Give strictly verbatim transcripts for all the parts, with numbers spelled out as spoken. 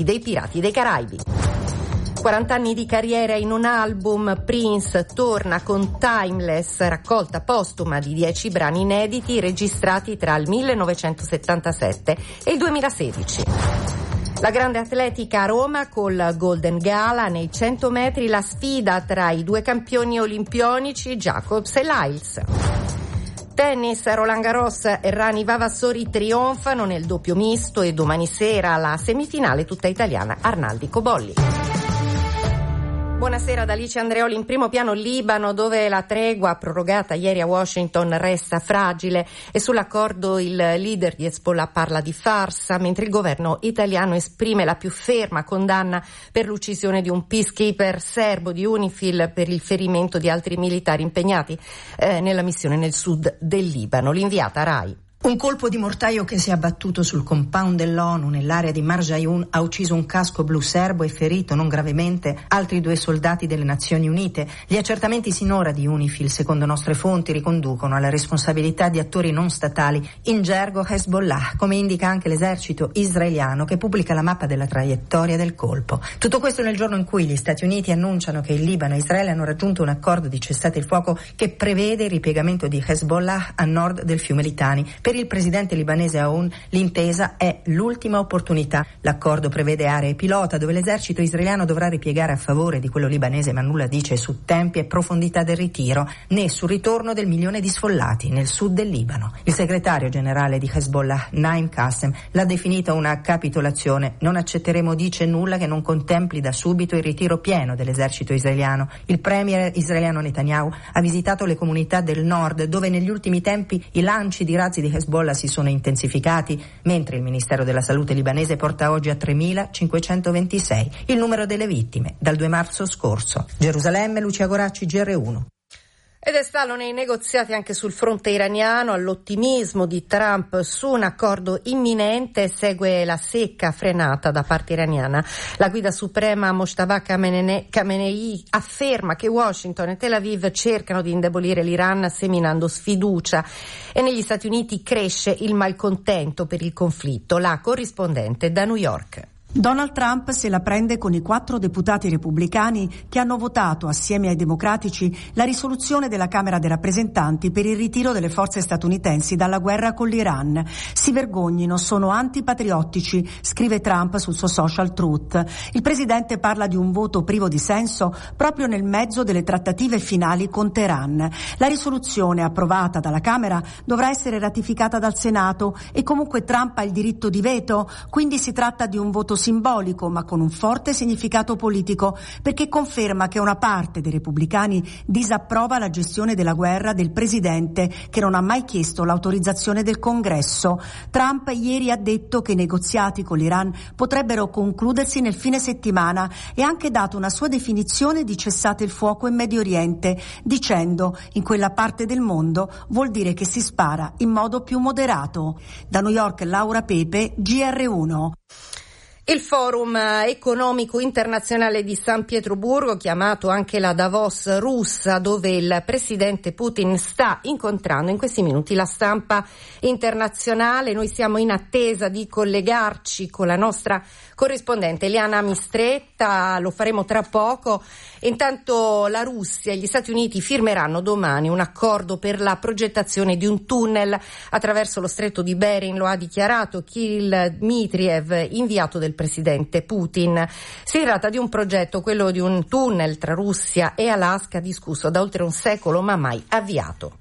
dei Pirati dei Caraibi. quaranta anni di carriera in un album, Prince torna con Timeless, raccolta postuma di dieci brani inediti registrati tra il millenovecentosettantasette e il duemilasedici. La grande atletica a Roma col Golden Gala, nei cento metri la sfida tra i due campioni olimpionici Jacobs e Lyles. Tennis, Roland Garros e Rani Vavassori trionfano nel doppio misto e domani sera la semifinale tutta italiana Arnaldi Cobolli. Buonasera da Alice Andreoli. In primo piano Libano, dove la tregua prorogata ieri a Washington resta fragile e sull'accordo il leader di Hezbollah parla di farsa, mentre il governo italiano esprime la più ferma condanna per l'uccisione di un peacekeeper serbo di UNIFIL per il ferimento di altri militari impegnati eh, nella missione nel sud del Libano. L'inviata Rai. Un colpo di mortaio che si è abbattuto sul compound dell'ONU nell'area di Marjayoun ha ucciso un casco blu serbo e ferito non gravemente altri due soldati delle Nazioni Unite. Gli accertamenti sinora di UNIFIL, secondo nostre fonti, riconducono alla responsabilità di attori non statali, in gergo Hezbollah, come indica anche l'esercito israeliano che pubblica la mappa della traiettoria del colpo. Tutto questo nel giorno in cui gli Stati Uniti annunciano che il Libano e Israele hanno raggiunto un accordo di cessate il fuoco che prevede il ripiegamento di Hezbollah a nord del fiume Litani. Per il presidente libanese Aoun l'intesa è l'ultima opportunità. L'accordo prevede aree pilota dove l'esercito israeliano dovrà ripiegare a favore di quello libanese, ma nulla dice su tempi e profondità del ritiro né sul ritorno del milione di sfollati nel sud del Libano. Il segretario generale di Hezbollah, Naim Qassem, l'ha definita una capitolazione. Non accetteremo, dice, nulla che non contempli da subito il ritiro pieno dell'esercito israeliano. Il premier israeliano Netanyahu ha visitato le comunità del nord dove negli ultimi tempi i lanci di razzi di Hezbollah si sono intensificati, mentre il Ministero della Salute libanese porta oggi a tremilacinquecentoventisei il numero delle vittime dal due marzo scorso. Gerusalemme, Lucia Goracci, G R uno. Ed è stallo nei negoziati anche sul fronte iraniano. All'ottimismo di Trump su un accordo imminente segue la secca frenata da parte iraniana. La guida suprema Mojtaba Khamenei afferma che Washington e Tel Aviv cercano di indebolire l'Iran seminando sfiducia, e negli Stati Uniti cresce il malcontento per il conflitto. La corrispondente da New York. Donald Trump se la prende con i quattro deputati repubblicani che hanno votato assieme ai democratici la risoluzione della Camera dei rappresentanti per il ritiro delle forze statunitensi dalla guerra con l'Iran. Si vergognino, sono antipatriottici, scrive Trump sul suo social Truth. Il presidente parla di un voto privo di senso proprio nel mezzo delle trattative finali con Teheran. La risoluzione approvata dalla Camera dovrà essere ratificata dal Senato e comunque Trump ha il diritto di veto, quindi si tratta di un voto simbolico ma con un forte significato politico, perché conferma che una parte dei repubblicani disapprova la gestione della guerra del presidente, che non ha mai chiesto l'autorizzazione del Congresso. Trump ieri ha detto che i negoziati con l'Iran potrebbero concludersi nel fine settimana e ha anche dato una sua definizione di cessate il fuoco in Medio Oriente, dicendo: in quella parte del mondo vuol dire che si spara in modo più moderato. Da New York, Laura Pepe, G R uno. Il Forum economico internazionale di San Pietroburgo, chiamato anche la Davos russa, dove il presidente Putin sta incontrando in questi minuti la stampa internazionale. Noi siamo in attesa di collegarci con la nostra corrispondente Eliana Mistretta, lo faremo tra poco. Intanto la Russia e gli Stati Uniti firmeranno domani un accordo per la progettazione di un tunnel attraverso lo stretto di Bering, lo ha dichiarato Kirill Dmitriev, inviato del presidente Putin. Si tratta di un progetto, quello di un tunnel tra Russia e Alaska, discusso da oltre un secolo ma mai avviato.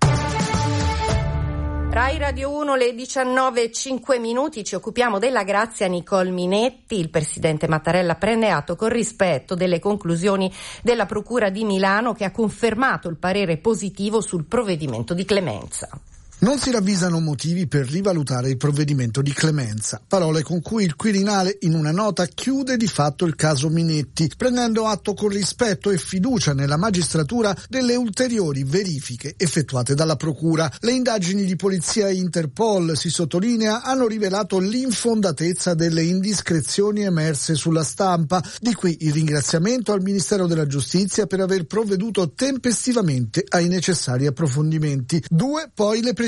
Rai Radio uno, le diciannove e cinque minuti, ci occupiamo della Grazia Nicole Minetti. Il presidente Mattarella prende atto con rispetto delle conclusioni della Procura di Milano, che ha confermato il parere positivo sul provvedimento di clemenza. Non si ravvisano motivi per rivalutare il provvedimento di clemenza, parole con cui il Quirinale in una nota chiude di fatto il caso Minetti, prendendo atto con rispetto e fiducia nella magistratura delle ulteriori verifiche effettuate dalla Procura. Le indagini di polizia e Interpol, si sottolinea, hanno rivelato l'infondatezza delle indiscrezioni emerse sulla stampa, di qui il ringraziamento al Ministero della Giustizia per aver provveduto tempestivamente ai necessari approfondimenti. Due, poi le precisazioni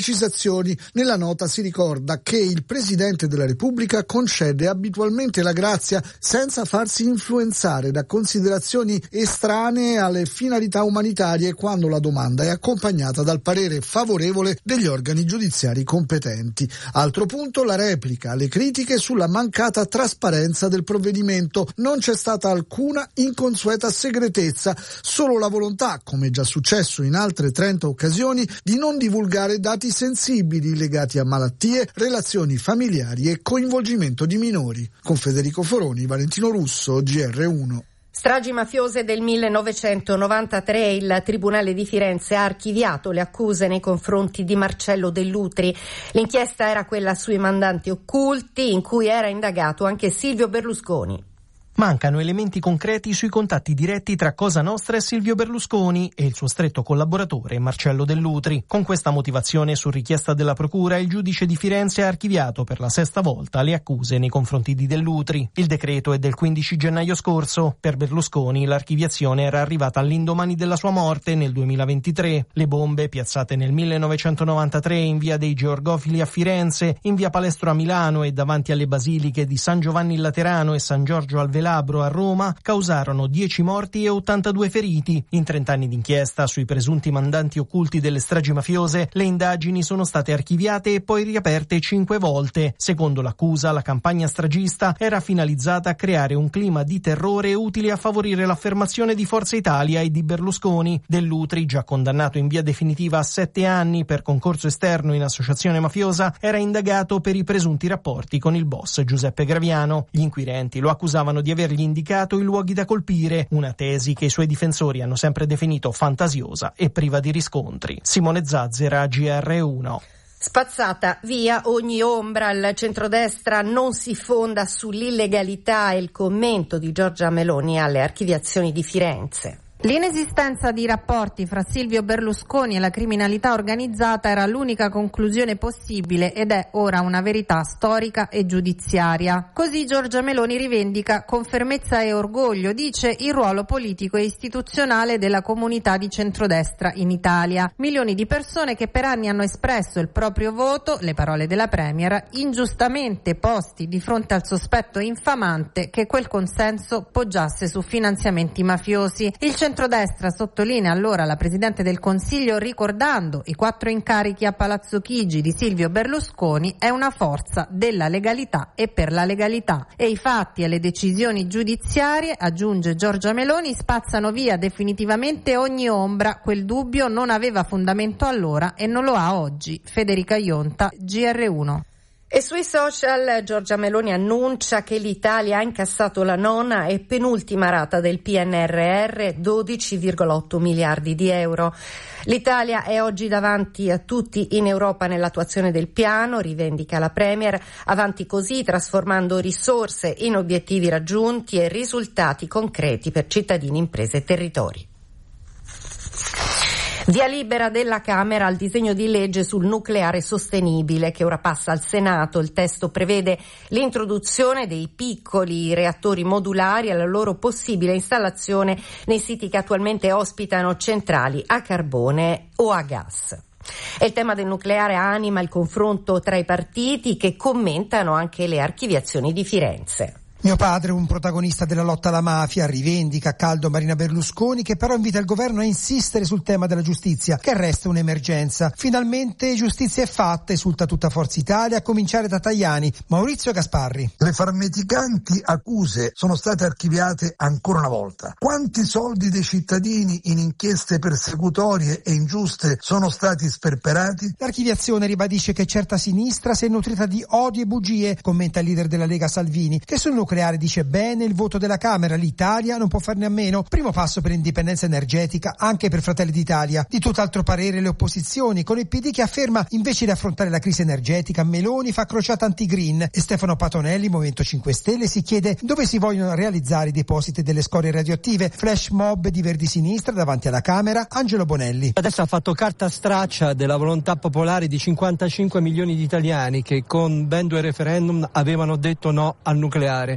precisazioni. Nella nota si ricorda che il Presidente della Repubblica concede abitualmente la grazia senza farsi influenzare da considerazioni estranee alle finalità umanitarie quando la domanda è accompagnata dal parere favorevole degli organi giudiziari competenti. Altro punto, la replica alle critiche sulla mancata trasparenza del provvedimento. Non c'è stata alcuna inconsueta segretezza, solo la volontà, come già successo in altre trenta occasioni, di non divulgare dati sensibili legati a malattie, relazioni familiari e coinvolgimento di minori. Con Federico Foroni, Valentino Russo, G R uno. Stragi mafiose del millenovecentonovantatré, il Tribunale di Firenze ha archiviato le accuse nei confronti di Marcello Dell'Utri. L'inchiesta era quella sui mandanti occulti, in cui era indagato anche Silvio Berlusconi. Mancano elementi concreti sui contatti diretti tra Cosa Nostra e Silvio Berlusconi e il suo stretto collaboratore Marcello Dell'Utri. Con questa motivazione, su richiesta della Procura, il giudice di Firenze ha archiviato per la sesta volta le accuse nei confronti di Dell'Utri. Il decreto è del quindici gennaio scorso. Per Berlusconi l'archiviazione era arrivata all'indomani della sua morte nel duemilaventitré. Le bombe, piazzate nel millenovecentonovantatré in via dei Georgofili a Firenze, in via Palestro a Milano e davanti alle basiliche di San Giovanni il Laterano e San Giorgio al Velabro a Roma, causarono dieci morti e ottantadue feriti. In trent'anni d'inchiesta sui presunti mandanti occulti delle stragi mafiose, le indagini sono state archiviate e poi riaperte cinque volte. Secondo l'accusa, la campagna stragista era finalizzata a creare un clima di terrore utile a favorire l'affermazione di Forza Italia e di Berlusconi. Dell'Utri, già condannato in via definitiva a sette anni per concorso esterno in associazione mafiosa, era indagato per i presunti rapporti con il boss Giuseppe Graviano. Gli inquirenti lo accusavano di avergli indicato i luoghi da colpire, una tesi che i suoi difensori hanno sempre definito fantasiosa e priva di riscontri. Simone Zazzera, G R uno. Spazzata via ogni ombra, il centrodestra non si fonda sull'illegalità, e il commento di Giorgia Meloni alle archiviazioni di Firenze. L'inesistenza di rapporti fra Silvio Berlusconi e la criminalità organizzata era l'unica conclusione possibile ed è ora una verità storica e giudiziaria. Così Giorgia Meloni rivendica con fermezza e orgoglio, dice, il ruolo politico e istituzionale della comunità di centrodestra in Italia. Milioni di persone che per anni hanno espresso il proprio voto, le parole della Premier, ingiustamente posti di fronte al sospetto infamante che quel consenso poggiasse su finanziamenti mafiosi. Il centrodestra, sottolinea allora la Presidente del Consiglio, ricordando i quattro incarichi a Palazzo Chigi di Silvio Berlusconi, è una forza della legalità e per la legalità. E i fatti e le decisioni giudiziarie, aggiunge Giorgia Meloni, spazzano via definitivamente ogni ombra. Quel dubbio non aveva fondamento allora e non lo ha oggi. Federica Ionta, G R uno. E sui social Giorgia Meloni annuncia che l'Italia ha incassato la nona e penultima rata del P N R R, dodici virgola otto miliardi di euro. L'Italia è oggi davanti a tutti in Europa nell'attuazione del piano, rivendica la Premier, avanti così trasformando risorse in obiettivi raggiunti e risultati concreti per cittadini, imprese e territori. Via libera della Camera al disegno di legge sul nucleare sostenibile che ora passa al Senato. Il testo prevede l'introduzione dei piccoli reattori modulari e la loro possibile installazione nei siti che attualmente ospitano centrali a carbone o a gas. E il tema del nucleare anima il confronto tra i partiti che commentano anche le archiviazioni di Firenze. Mio padre, un protagonista della lotta alla mafia, rivendica a caldo Marina Berlusconi, che però invita il governo a insistere sul tema della giustizia, che resta un'emergenza. Finalmente giustizia è fatta, esulta tutta Forza Italia, a cominciare da Tajani. Maurizio Gasparri. Le farneticanti accuse sono state archiviate ancora una volta. Quanti soldi dei cittadini in inchieste persecutorie e ingiuste sono stati sperperati? L'archiviazione ribadisce che certa sinistra si è nutrita di odio e bugie, commenta il leader della Lega Salvini, che sul nucleare dice bene il voto della Camera, l'Italia non può farne a meno. Primo passo per l'indipendenza energetica anche per Fratelli d'Italia. Di tutt'altro parere le opposizioni, con il P D che afferma invece di affrontare la crisi energetica Meloni fa crociata anti-green, e Stefano Patonelli, Movimento cinque Stelle, si chiede dove si vogliono realizzare i depositi delle scorie radioattive. Flash mob di Verdi Sinistra davanti alla Camera. Angelo Bonelli. Adesso ha fatto carta straccia della volontà popolare di cinquantacinque milioni di italiani che con ben due referendum avevano detto no al nucleare.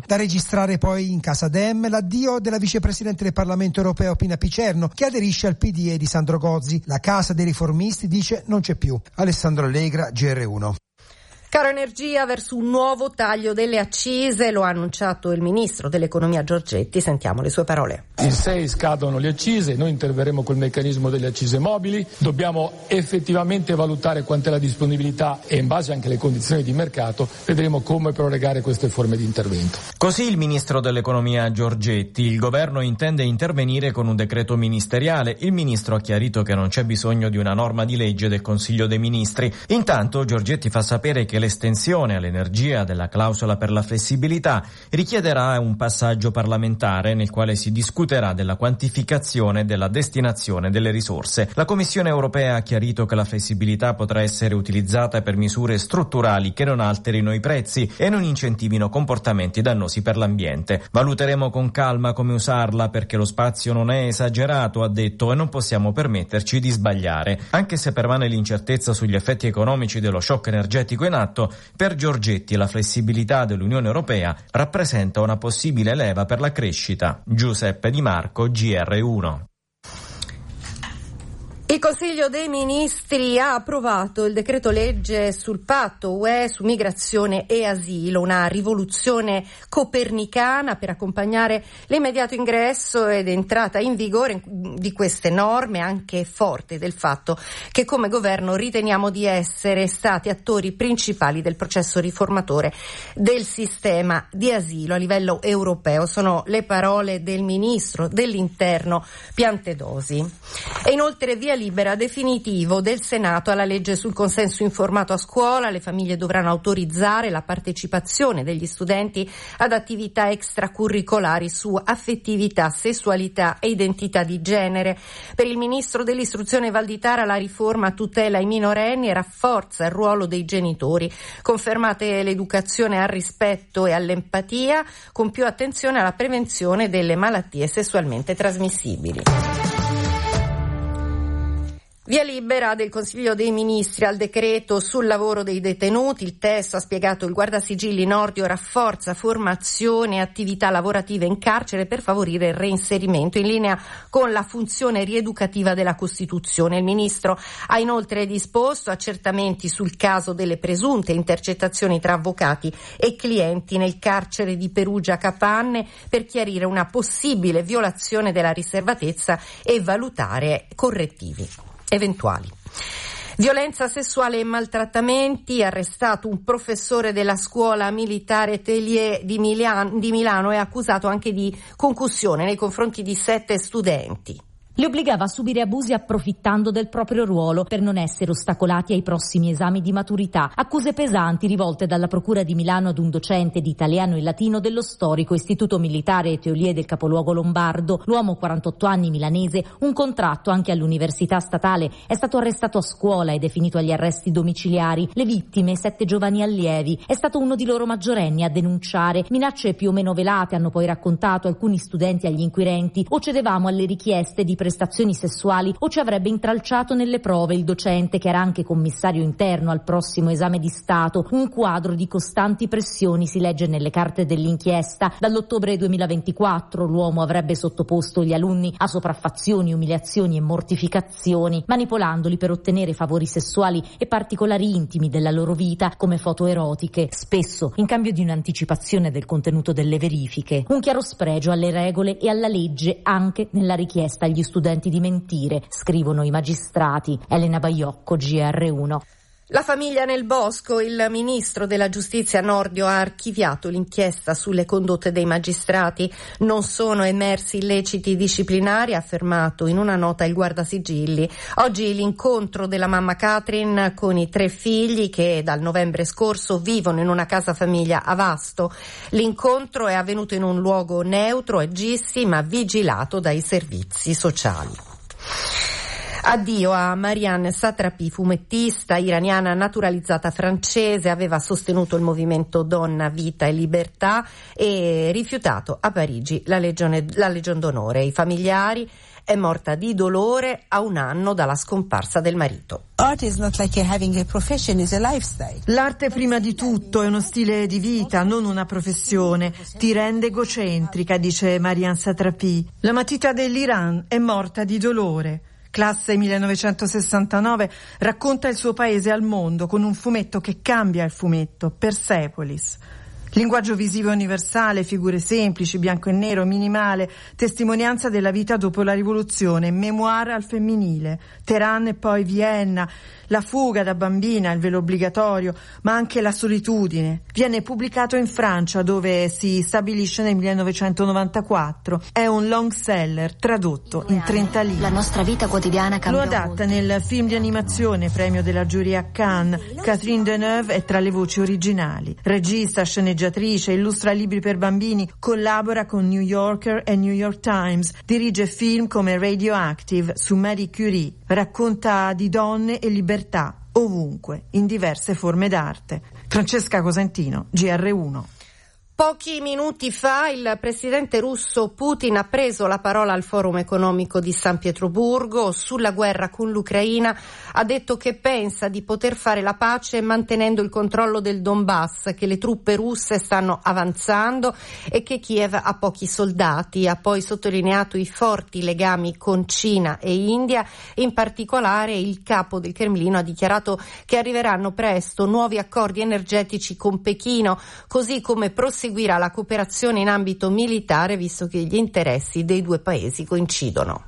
Da registrare poi in Casa Dem l'addio della vicepresidente del Parlamento europeo Pina Picerno, che aderisce al P D E di Sandro Gozzi. La Casa dei Riformisti dice non c'è più. Alessandro Allegra, G R uno. Caro energia verso un nuovo taglio delle accise, lo ha annunciato il ministro dell'economia Giorgetti, sentiamo le sue parole. Il sei scadono le accise, noi interverremo col meccanismo delle accise mobili, dobbiamo effettivamente valutare quant'è la disponibilità e in base anche alle condizioni di mercato vedremo come prorogare queste forme di intervento. Così il ministro dell'economia Giorgetti, il governo intende intervenire con un decreto ministeriale, il ministro ha chiarito che non c'è bisogno di una norma di legge del Consiglio dei Ministri. Intanto Giorgetti fa sapere che l'estensione all'energia della clausola per la flessibilità richiederà un passaggio parlamentare nel quale si discuterà della quantificazione e della destinazione delle risorse. La Commissione europea ha chiarito che la flessibilità potrà essere utilizzata per misure strutturali che non alterino i prezzi e non incentivino comportamenti dannosi per l'ambiente. Valuteremo con calma come usarla perché lo spazio non è esagerato, ha detto, e non possiamo permetterci di sbagliare. Anche se permane l'incertezza sugli effetti economici dello shock energetico in atto, per Giorgetti la flessibilità dell'Unione Europea rappresenta una possibile leva per la crescita. Giuseppe Di Marco, G R uno. Il Consiglio dei Ministri ha approvato il decreto legge sul patto U E su migrazione e asilo, una rivoluzione copernicana per accompagnare l'immediato ingresso ed entrata in vigore di queste norme, anche forte del fatto che come governo riteniamo di essere stati attori principali del processo riformatore del sistema di asilo a livello europeo. Sono le parole del Ministro dell'Interno Piantedosi. E inoltre via libera definitivo del Senato alla legge sul consenso informato a scuola. Le famiglie dovranno autorizzare la partecipazione degli studenti ad attività extracurricolari su affettività, sessualità e identità di genere. Per il ministro dell'istruzione Valditara la riforma tutela i minorenni e rafforza il ruolo dei genitori. Confermate l'educazione al rispetto e all'empatia con più attenzione alla prevenzione delle malattie sessualmente trasmissibili. Via libera del Consiglio dei Ministri al decreto sul lavoro dei detenuti. Il testo, ha spiegato il Guardasigilli Nordio, rafforza formazione e attività lavorative in carcere per favorire il reinserimento in linea con la funzione rieducativa della Costituzione. Il Ministro ha inoltre disposto accertamenti sul caso delle presunte intercettazioni tra avvocati e clienti nel carcere di Perugia Capanne per chiarire una possibile violazione della riservatezza e valutare correttivi eventuali. Violenza sessuale e maltrattamenti, arrestato un professore della scuola militare Tellier di Milano, di Milano e accusato anche di concussione nei confronti di sette studenti. Li obbligava a subire abusi approfittando del proprio ruolo per non essere ostacolati ai prossimi esami di maturità. Accuse pesanti rivolte dalla Procura di Milano ad un docente di italiano e latino dello storico Istituto Militare Etolier del capoluogo lombardo. L'uomo, quarantotto anni, milanese, un contratto anche all'Università Statale, è stato arrestato a scuola ed è finito agli arresti domiciliari. Le vittime, sette giovani allievi. È stato uno di loro maggiorenni a denunciare. Minacce più o meno velate, hanno poi raccontato alcuni studenti agli inquirenti. O cedevamo alle richieste di prestazioni sessuali o ci avrebbe intralciato nelle prove il docente, che era anche commissario interno al prossimo esame di Stato. Un quadro di costanti pressioni si legge nelle carte dell'inchiesta. Dall'ottobre duemilaventiquattro l'uomo avrebbe sottoposto gli alunni a sopraffazioni, umiliazioni e mortificazioni, manipolandoli per ottenere favori sessuali e particolari intimi della loro vita, come foto erotiche, spesso in cambio di un'anticipazione del contenuto delle verifiche. Un chiaro spregio alle regole e alla legge anche nella richiesta agli studenti studenti di mentire, scrivono i magistrati. Elena Baiocco, G R uno. La famiglia nel bosco. Il ministro della giustizia Nordio ha archiviato l'inchiesta sulle condotte dei magistrati. Non sono emersi illeciti disciplinari, ha affermato in una nota il Guardasigilli. Oggi l'incontro della mamma Catherine con i tre figli che dal novembre scorso vivono in una casa famiglia a Vasto. L'incontro è avvenuto in un luogo neutro e Gissi, ma vigilato dai servizi sociali. Addio a Marianne Satrapi, fumettista iraniana naturalizzata francese, aveva sostenuto il movimento Donna, Vita e Libertà e rifiutato a Parigi la Legione, la Legion d'Onore. I familiari. È morta di dolore a un anno dalla scomparsa del marito. L'arte prima di tutto è uno stile di vita, non una professione. Ti rende egocentrica, dice Marianne Satrapi. La matita dell'Iran è morta di dolore. Classe millenovecentosessantanove, racconta il suo paese al mondo con un fumetto che cambia il fumetto, Persepolis. Linguaggio visivo universale, figure semplici, bianco e nero, minimale, testimonianza della vita dopo la rivoluzione, memoir al femminile, Teheran e poi Vienna, la fuga da bambina, il velo obbligatorio, ma anche la solitudine. Viene pubblicato in Francia, dove si stabilisce nel millenovecentonovantaquattro. È un long seller, tradotto in trenta lingue. La nostra vita quotidiana cambia. Lo adatta nel film di animazione, premio della giuria a Cannes. Catherine Deneuve è tra le voci originali. Regista, sceneggiatrice, illustra libri per bambini, collabora con New Yorker e New York Times, dirige film come Radioactive su Marie Curie, racconta di donne e libertà ovunque, in diverse forme d'arte. Francesca Cosentino, G R uno. Pochi minuti fa il presidente russo Putin ha preso la parola al Forum economico di San Pietroburgo sulla guerra con l'Ucraina. Ha detto che pensa di poter fare la pace mantenendo il controllo del Donbass, che le truppe russe stanno avanzando e che Kiev ha pochi soldati. Ha poi sottolineato i forti legami con Cina e India. In particolare il capo del Cremlino ha dichiarato che arriveranno presto nuovi accordi energetici con Pechino, così come proseguirà seguirà la cooperazione in ambito militare, visto che gli interessi dei due paesi coincidono.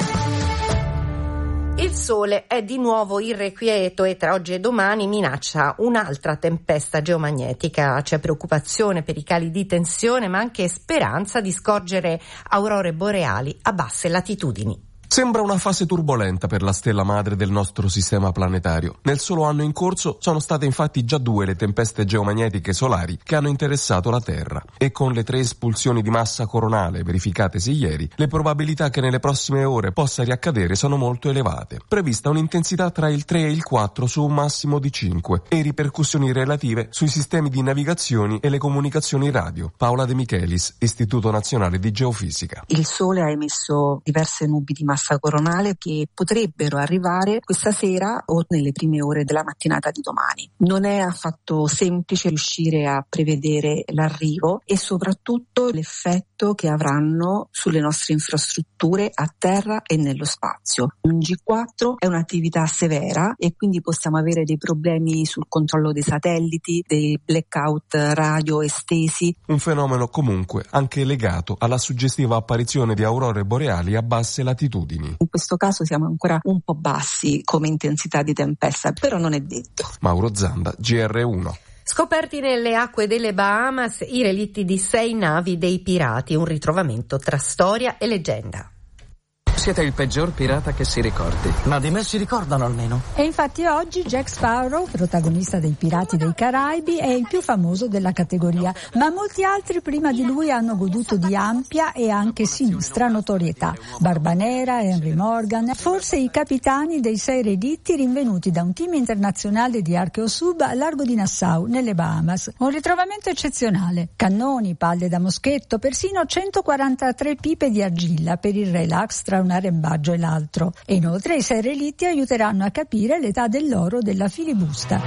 Il sole è di nuovo irrequieto e tra oggi e domani minaccia un'altra tempesta geomagnetica. C'è preoccupazione per i cali di tensione, ma anche speranza di scorgere aurore boreali a basse latitudini. Sembra una fase turbolenta per la stella madre del nostro sistema planetario. Nel solo anno in corso sono state infatti già due le tempeste geomagnetiche solari che hanno interessato la Terra, e con le tre espulsioni di massa coronale verificatesi ieri, le probabilità che nelle prossime ore possa riaccadere sono molto elevate. Prevista un'intensità tra il tre e il quattro su un massimo di cinque e ripercussioni relative sui sistemi di navigazioni e le comunicazioni radio. Paola De Michelis, Istituto Nazionale di Geofisica. Il Sole ha emesso diverse nubi di massa coronale che potrebbero arrivare questa sera o nelle prime ore della mattinata di domani. Non è affatto semplice riuscire a prevedere l'arrivo e soprattutto l'effetto che avranno sulle nostre infrastrutture a terra e nello spazio. Un G quattro è un'attività severa e quindi possiamo avere dei problemi sul controllo dei satelliti, dei blackout radio estesi. Un fenomeno comunque anche legato alla suggestiva apparizione di aurore boreali a basse latitudini. In questo caso siamo ancora un po' bassi come intensità di tempesta, però non è detto. Mauro Zanda, G R uno. Scoperti nelle acque delle Bahamas i relitti di sei navi dei pirati, un ritrovamento tra storia e leggenda. Siete il peggior pirata che si ricordi. Ma di me si ricordano almeno. E infatti oggi Jack Sparrow, protagonista dei Pirati dei Caraibi, è il più famoso della categoria, ma molti altri prima di lui hanno goduto di ampia e anche sinistra notorietà. Barbanera, Henry Morgan, forse i capitani dei sei relitti rinvenuti da un team internazionale di Archeosub a largo di Nassau, nelle Bahamas. Un ritrovamento eccezionale. Cannoni, palle da moschetto, persino centoquarantatré pipe di argilla per il relax tra un arrembaggio e l'altro. E inoltre i sei relitti aiuteranno a capire l'età dell'oro della filibusta.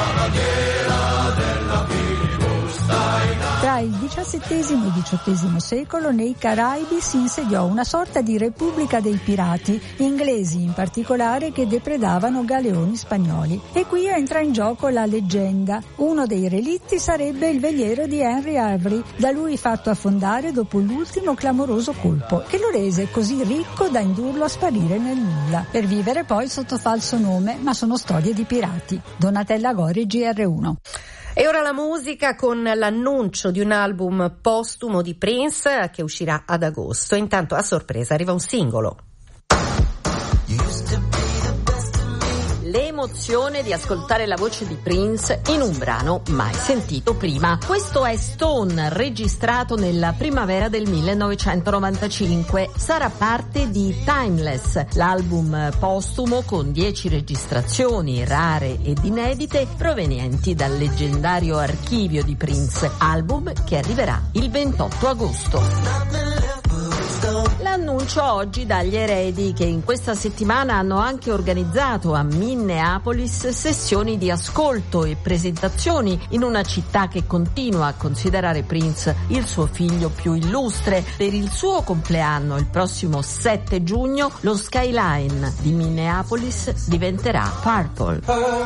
Tra il diciassettesimo e il diciottesimo secolo nei Caraibi si insediò una sorta di repubblica dei pirati, inglesi in particolare, che depredavano galeoni spagnoli. E qui entra in gioco la leggenda. Uno dei relitti sarebbe il veliero di Henry Avery, da lui fatto affondare dopo l'ultimo clamoroso colpo, che lo rese così ricco da indurlo a sparire nel nulla, per vivere poi sotto falso nome, ma sono storie di pirati. Donatella Gori, G R uno. E ora la musica con l'annuncio di un album postumo di Prince che uscirà ad agosto. Intanto a sorpresa arriva un singolo. Le l'emozione di ascoltare la voce di Prince in un brano mai sentito prima. Questo è Stone, registrato nella primavera del millenovecentonovantacinque. Sarà parte di Timeless, l'album postumo con dieci registrazioni rare ed inedite provenienti dal leggendario archivio di Prince, album che arriverà il ventotto agosto. L'annuncio oggi dagli eredi, che in questa settimana hanno anche organizzato a Minneapolis sessioni di ascolto e presentazioni in una città che continua a considerare Prince il suo figlio più illustre. Per il suo compleanno, il prossimo sette giugno, lo skyline di Minneapolis diventerà Purple.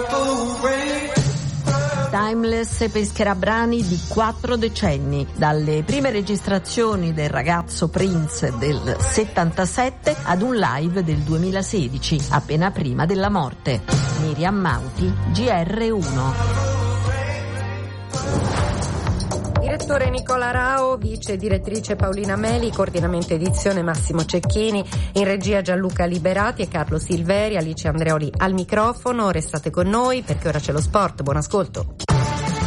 Timeless pescherà brani di quattro decenni, dalle prime registrazioni del ragazzo Prince del settantasette ad un live del duemilasedici, appena prima della morte. Miriam Mauti, G R uno. Direttore Nicola Rao, vice direttrice Paolina Meli, coordinamento edizione Massimo Cecchini, in regia Gianluca Liberati e Carlo Silveri, Alice Andreoli al microfono. Restate con noi perché ora c'è lo sport. Buon ascolto.